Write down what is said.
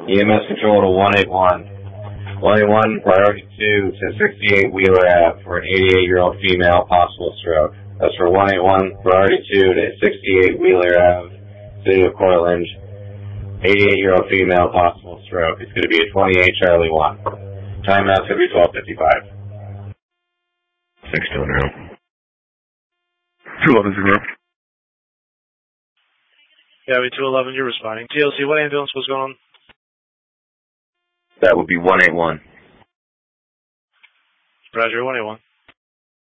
EMS control to 181. 181, priority 2 to 68 Wheeler Ave for an 88-year-old female, possible stroke. That's for 181, priority 2 to 68 Wheeler Ave, City of Cortland. 88-year-old female, possible stroke. It's going to be a 28 Charlie 1. Timeout's going to be 12:55. 620. 211. Yeah, 211, you're responding. TLC, what ambulance was going on? That would be 181. Roger, 181.